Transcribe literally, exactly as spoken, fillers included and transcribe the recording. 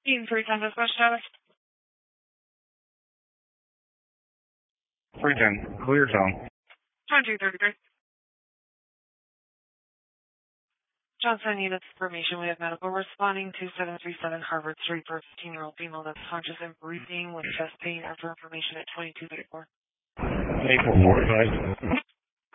Team three ten, dispatch status. three ten, clear zone. twenty-two thirty-three. Johnson units information. We have medical responding to seven three seven Harvard Street for a fifteen-year-old female that's conscious and breathing with chest pain after information at twenty-two thirty-four. eight four four,